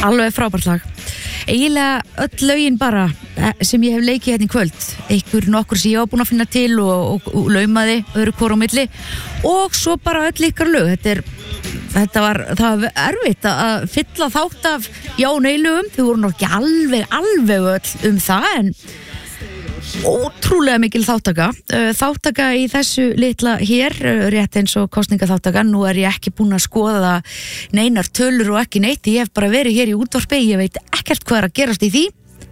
Alveg frábært lag. Eiginlega öll lögin bara sem ég hef leikið hérna í kvöld, einhver nokkur sem ég var búin að finna til og laumaði öðru hvor á milli og svo bara öll ykkar lög. Það var erfitt að fylla þátt af neilugum, þau voru nokk ekki alveg öll það en ótrúlega mikil þáttaka í þessu litla hér, rétt eins og kosningaþáttaka. Nú ég ekki búin að skoða neinar tölur og ekki neitt, ég hef bara verið hér í útvarpi, ég veit ekkert hvað að gerast í því.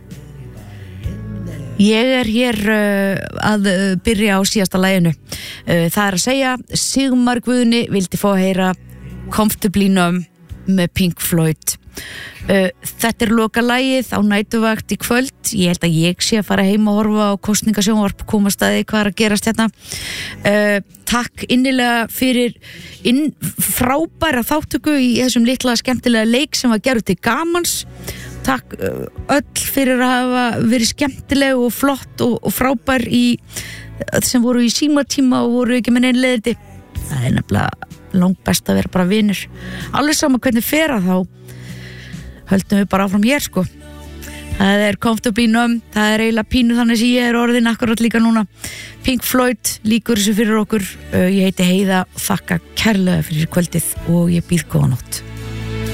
Ég hér að byrja á síðasta laginu. Það að segja, Sigmar Guðni vildi fá að heyra Comfortably Numb með Pink Floyd. Þetta loka lagið á nætuvakt í kvöld. Ég held að ég sé að fara heim og horfa á kosningasjónvarp, komast að því hvað að gerast hérna. Takk innilega fyrir frábæra þáttöku í þessum litla skemmtilega leik sem var gerður til gamans. Takk öll fyrir að hafa verið skemmtileg og flott og frábær sem voru í símatíma og voru ekki með neinn leiðindi. Það nefnilega langt best að vera bara vinur. Alveg sama hvernig fer að þá höldum við bara áfram hér sko. Það Comfortably Numb, það eiginlega pínu þannig sem ég orðin akkurat líka núna. Pink Floyd líkur þessu fyrir okkur. Ég heiti Heiða, þakka kærlega fyrir kvöldið og ég býð góða nótt.